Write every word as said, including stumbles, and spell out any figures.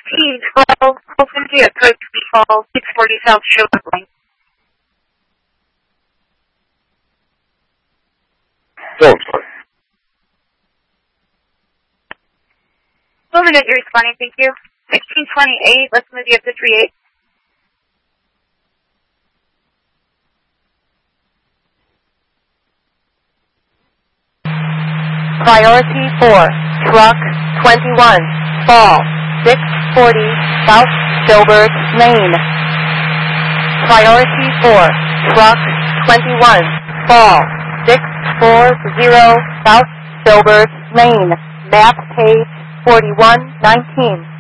fifteen twelve, Columbia, code twelve, six forty South Sugar Lane. Don't play. One minute, you're responding, thank you. sixteen twenty-eight, let's move you up to three eight. Priority four, truck twenty-one, fall, six forty South Filbert Lane. Priority four, truck twenty-one, fall, six forty South Filbert Lane. Map page forty-one nineteen.